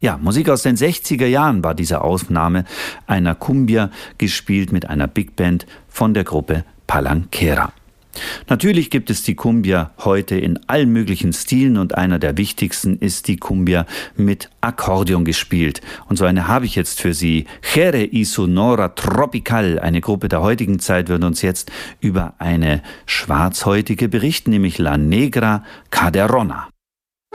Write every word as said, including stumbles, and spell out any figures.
Ja, Musik aus den sechziger Jahren war diese Aufnahme einer Cumbia, gespielt mit einer Big Band von der Gruppe Palanquera. Natürlich gibt es die Cumbia heute in allen möglichen Stilen und einer der wichtigsten ist die Cumbia mit Akkordeon gespielt. Und so eine habe ich jetzt für Sie. Jere y Sonora Tropical, eine Gruppe der heutigen Zeit, wird uns jetzt über eine Schwarzhäutige berichten, nämlich La Negra Caderona.